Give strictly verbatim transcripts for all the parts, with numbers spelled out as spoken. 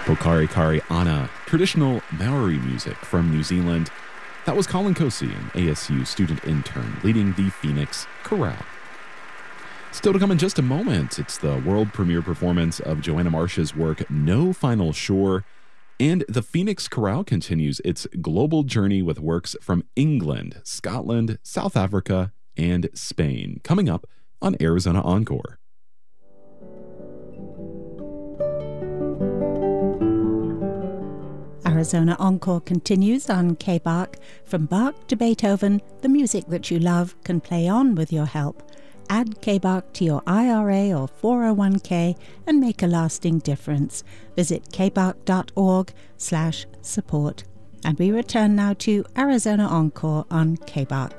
Pokari Kari Ana, traditional Maori music from New Zealand. That was Colin Cosi, an A S U student intern, leading the Phoenix Chorale. Still to come in just a moment, it's the world premiere performance of Joanna Marsh's work, No Final Shore, and the Phoenix Chorale continues its global journey with works from England, Scotland, South Africa, and Spain, coming up on Arizona Encore. Arizona Encore continues on K-Bach. From Bach to Beethoven, the music that you love can play on with your help. Add K-Bach to your I R A or four oh one k and make a lasting difference. Visit kbach.org slash support. And we return now to Arizona Encore on K-Bach.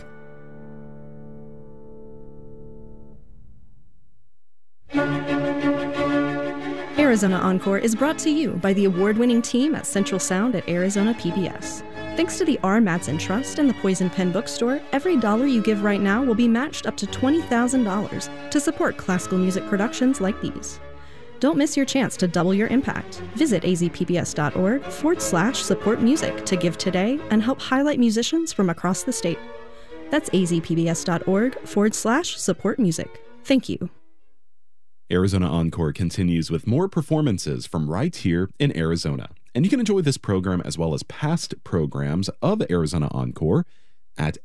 Arizona Encore is brought to you by the award-winning team at Central Sound at Arizona P B S. Thanks to the R. Madsen Trust and the Poison Pen Bookstore, every dollar you give right now will be matched up to twenty thousand dollars to support classical music productions like these. Don't miss your chance to double your impact. Visit azpbs.org forward slash support music to give today and help highlight musicians from across the state. That's azpbs.org forward slash support music. Thank you. Arizona Encore continues with more performances from right here in Arizona. And you can enjoy this program as well as past programs of Arizona Encore at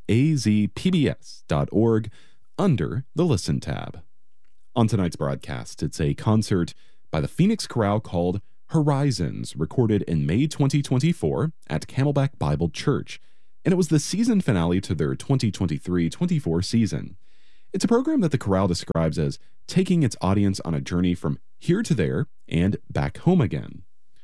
azpbs.org under the Listen tab. On tonight's broadcast, it's a concert by the Phoenix Chorale called Horizons, recorded in May twenty twenty-four at Camelback Bible Church. And it was the season finale to their twenty twenty-three twenty-four season. It's a program that the chorale describes as taking its audience on a journey from here to there and back home again.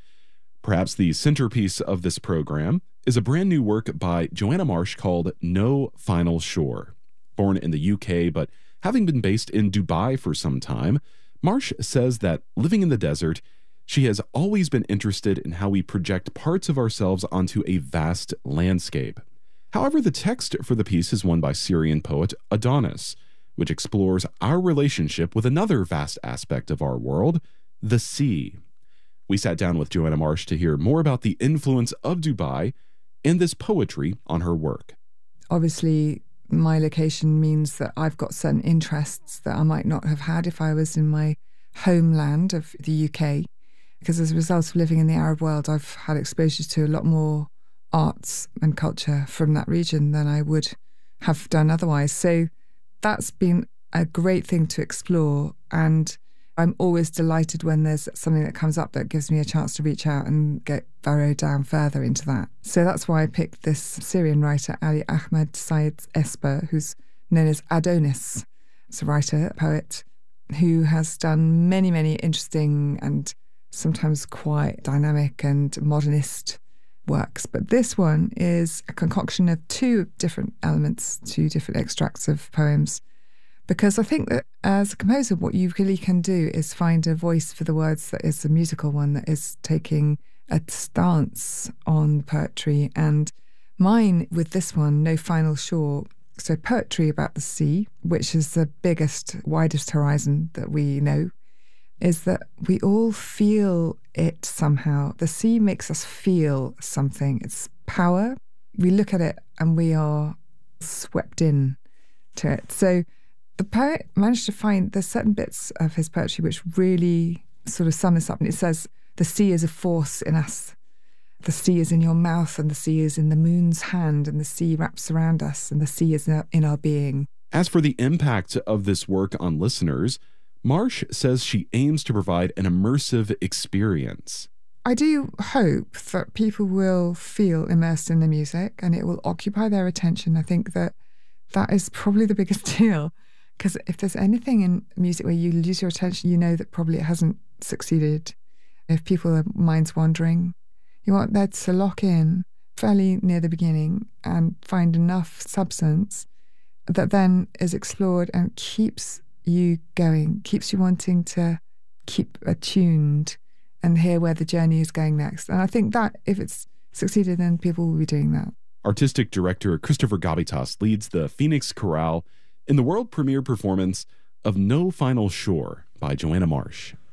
Perhaps the centerpiece of this program is a brand new work by Joanna Marsh called No Final Shore. Born in the U K, but having been based in Dubai for some time, Marsh says that living in the desert, she has always been interested in how we project parts of ourselves onto a vast landscape. However, the text for the piece is one by Syrian poet Adonis, which explores our relationship with another vast aspect of our world, the sea. We sat down with Joanna Marsh to hear more about the influence of Dubai and this poetry on her work. Obviously, my location means that I've got certain interests that I might not have had if I was in my homeland of the U K, because as a result of living in the Arab world, I've had exposure to a lot more arts and culture from that region than I would have done otherwise. So that's been a great thing to explore, and I'm always delighted when there's something that comes up that gives me a chance to reach out and get burrowed down further into that. So that's why I picked this Syrian writer, Ali Ahmed Said Esper, who's known as Adonis. It's a writer, a poet, who has done many, many interesting and sometimes quite dynamic and modernist works. But this one is a concoction of two different elements, two different extracts of poems. Because I think that as a composer, what you really can do is find a voice for the words that is a musical one, that is taking a stance on poetry. And mine with this one, No Final Shore, so poetry about the sea, which is the biggest, widest horizon that we know, is that we all feel it somehow. The sea makes us feel something. It's power. We look at it and we are swept in to it. So the poet managed to find, there's certain bits of his poetry which really sort of sum this up. And it says, the sea is a force in us. The sea is in your mouth, and the sea is in the moon's hand, and the sea wraps around us, and the sea is in our being. As for the impact of this work on listeners, Marsh says she aims to provide an immersive experience. I do hope that people will feel immersed in the music and it will occupy their attention. I think that that is probably the biggest deal, because if there's anything in music where you lose your attention, you know that probably it hasn't succeeded. If people are minds wandering, you want that to lock in fairly near the beginning and find enough substance that then is explored and keeps you going, keeps you wanting to keep attuned and hear where the journey is going next. And I think that if it's succeeded, then people will be doing that. Artistic director Christopher Gavitas leads the Phoenix Chorale in the world premiere performance of No Final Shore by Joanna Marsh.